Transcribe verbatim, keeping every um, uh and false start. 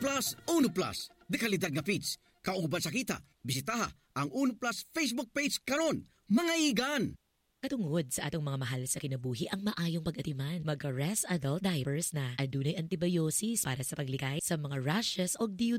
Plus, Uno Plus. De kalidad nga feeds. Kauban sa kita, bisitaha ang Uno Plus Facebook page karon. Mga igan! Katungod sa atong mga mahal sa kinabuhi ang maayong pag-atiman. Magka-Rest Adult Diapers na. Adunay antibiosis para sa paglikay sa mga rashes o